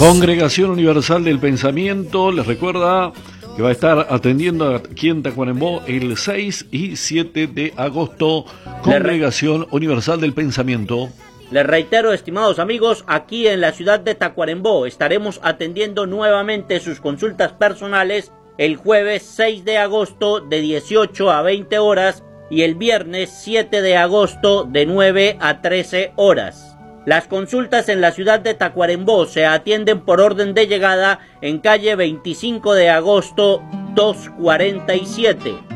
Congregación Universal del Pensamiento les recuerda que va a estar atendiendo aquí en Tacuarembó el 6 y 7 de agosto. Congregación Universal del Pensamiento. Les reitero, estimados amigos, aquí en la ciudad de Tacuarembó estaremos atendiendo nuevamente sus consultas personales el jueves 6 de agosto de 18 a 20 horas y el viernes 7 de agosto de 9 a 13 horas. Las consultas en la ciudad de Tacuarembó se atienden por orden de llegada en calle 25 de agosto 247.